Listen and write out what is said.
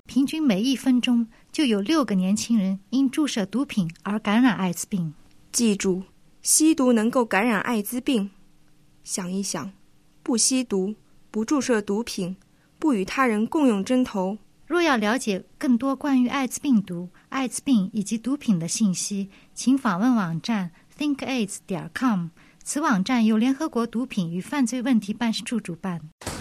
平均每1分钟就有6个年轻人因注射毒品而感染艾滋病。 记住，吸毒能够感染艾滋病。想一想，不吸毒，不注射毒品，不与他人共用针头。 若要了解更多关于艾滋病毒、艾滋病以及毒品的信息，请访问网站 thinkaids.com。此网站由联合国毒品与犯罪问题办事处主办。